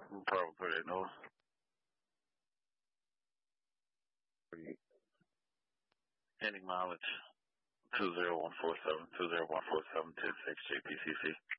Bravo 38 North. Ending mileage 20147, 20147, 106 JPCC.